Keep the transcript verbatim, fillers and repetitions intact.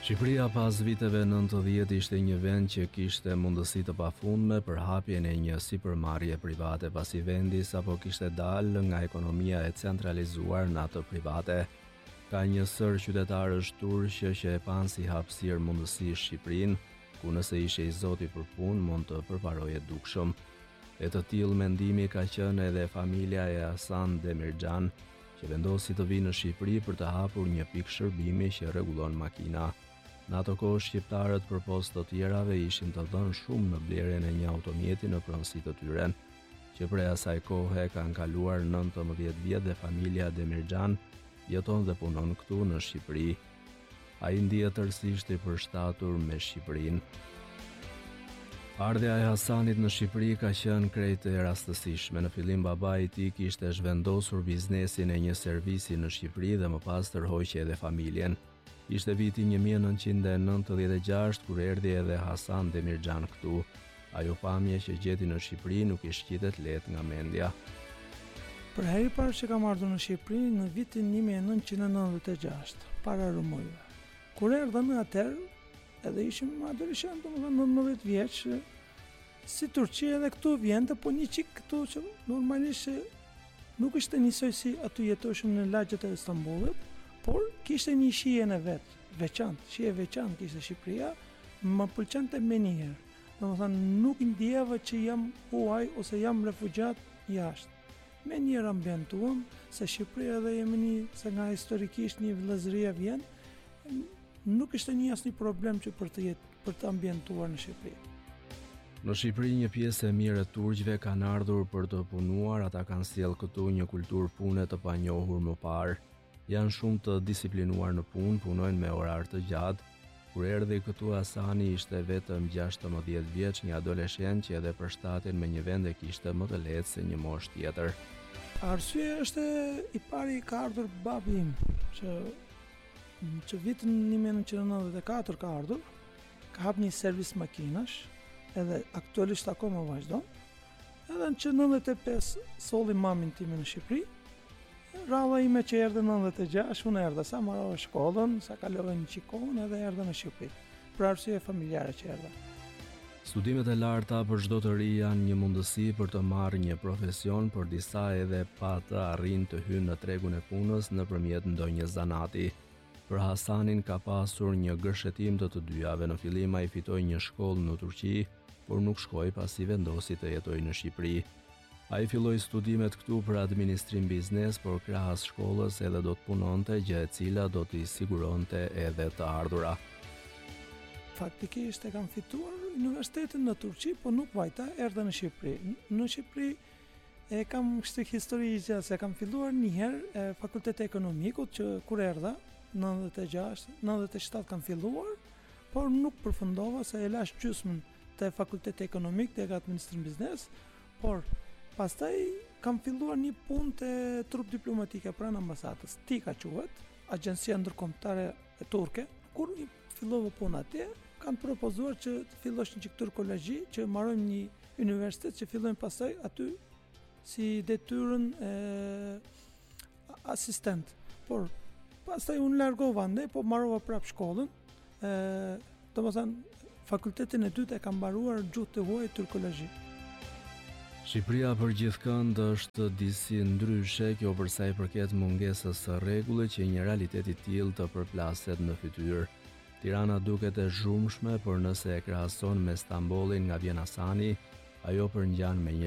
Shqipëria pas viteve nëntëdhjetë ishte një vend që kishte mundësi të pafundme për hapjen e një sipërmarrje private pasi vendi sapo kishte dalë nga ekonomia e centralizuar në atë private. Ka një sër qytetarësh turqë që e panë si hapësirë mundësi Shqipërinë, ku nëse ishe i zoti për punë mund të përparoje dukshëm. E të tillë mendimi ka qenë edhe familja e Hasan Demirxhan, që vendosi të vinë në Shqipëri për të hapur një pikë shërbimi që rregullon makina. Në ato kohë shqiptarët përpos të tjerave ishin të dhënë shumë në blerjen e një automjeti në pronësi të tyre, që prej asaj kohe kanë kaluar nëntëmbëdhjetë vjet dhe familja Demirxhan jeton dhe punon këtu në Shqipëri. Ai ndihet tërësisht i përshtatur me Shqipërinë. Ardhja e Hasanit në Shqipëri ka qenë krejt e rastësishme. Në fillim babai i tij kishte zhvendosur biznesin e një servisi në Shqipëri dhe më pas tërhoqi edhe familjen. Ishte viti një mijë e nëntëqind e nëntëdhjetë e gjashtë kur erdhi edhe Hasan Demirxhan këtu. Ajo pamje që gjeti në Shqipëri nuk i shqitet lehtë nga mendja. Për herë parë që kam ardhur në Shqipëri në vitin një mijë e nëntëqind e nëntëdhjetë e gjashtë, para rrëmujve. Kur erdha në atëherë, edhe ishim adoleshent, domethënë nëntëmbëdhjetë vjeç, si Turqi edhe këtu vjente, po një çik këtu që normalisht nuk ishte njësoj si aty jetoshim në lagjet e Istanbullit, por kishte një shije në vet, veçantë, shije veçantë kishte Shqipëria, më pëlqente me njëherë. Domethënë nuk ndjeva që jam huaj ose jam refugjat jashtë. Me njëherë ambientuam se Shqipëria edhe jemi një, se nga historikisht një vëllazëria vjen, nuk ishte një asnjë problem që për të jetë, për të ambientuar në Shqipëri. Në Shqipëri një pjesë e mirë e turqëve kanë ardhur për të punuar, ata kanë sjellë këtu një kulturë pune të panjohur më parë. Janë shumë të disiplinuar në punë, punojnë me orar të gjatë. Kur erdhi këtu Hasani ishte vetëm gjashtëmbëdhjetë vjeç, një adoleshent që edhe përshtaten me një vend e kishte më të lehtë se një moshë tjetër. Arsye është i pari ka ardhur babi im, që që vitin një mijë e nëntëqind e nëntëdhjetë e katër ka ardhur, ka hap një servis makinash, edhe aktualisht akoma vazhdon. Edhe në që nëntëdhjetë e pesë solli mamin time në Shqipëri. Rralla ime që erdhe në nëntëdhjetë e gjashtë, unë erdhe sa marrova shkollën, sa kalova një qikon edhe erdhe në Shqipëri, për arsye familjare që erdhe. Studimet e larta për çdo të ri janë një mundësi për të marrë një profesion, por disa edhe pa të arrin të hynë në tregun e punës nëpërmjet ndonjë zanati. Për Hasanin ka pasur një gërshetim të të dyjave. Në fillim ai fitoi një shkollë në Turqi, por nuk shkoi pasi vendosi të jetojë në Shqipëri. Ai filloi studimet këtu për administrim biznes, por krahas shkollës edhe do të punonte, gjë e cila do t'i siguronte edhe të ardhura. Faktikisht e kam fituar universitetin në Turqi, po nuk vajta, erdha në Shqipëri. Në Shqipëri e kam kështu histori që se kam filluar një herë fakulteti ekonomikut që kur erdha nëntëdhjetë e gjashtë, nëntëdhjetë e shtatë kam filluar, por nuk përfundova se e lash gjysmën te fakulteti ekonomik te administrim biznes, por pastaj kam filluar një punë te trup diplomatike pranë ambasadës, TIKA quhet, agjencia ndërkombëtare e turke. Kur fillova punë atje, kanë propozuar që të fillosh një çik turkologji, që marrojmë një universitet që fillojmë pastaj aty si detyrën e asistent. Por pastaj unë largova andaj, po marrova prap shkollën. ë Domethënë fakultetin e dytë e kam mbaruar gjuhë të huaj turkologji. Shqipëria për gjithkënd është disi ndryshe, kjo për sa i përket mungesës së rregullit që një realitet i tillë të përplaset në fytyrë. Tirana duket e zhurmshme, por nëse e krahason me Stambollin nga vjen Hasani, ajo përngjan me një